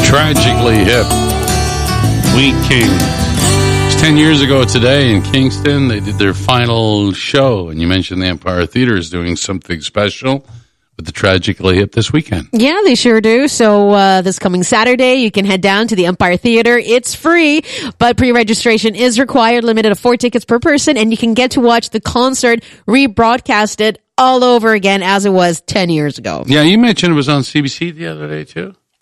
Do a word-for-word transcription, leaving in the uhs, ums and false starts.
Tragically Hip, Wheat King. It's ten years ago today in Kingston. They did their final show, and you mentioned the Empire Theater is doing something special with the Tragically Hip this weekend. Yeah, they sure do. So uh, this coming Saturday, you can head down to the Empire Theater. It's free, but pre-registration is required, limited to four tickets per person, and you can get to watch the concert rebroadcasted all over again as it was ten years ago. Yeah, you mentioned it was on C B C the other day, too.